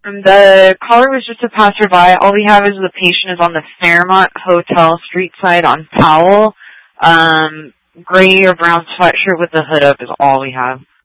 The caller was just a passerby. All we have is the patient is on the Fairmont Hotel street side on Powell. Gray or brown sweatshirt with the hood up is all we have.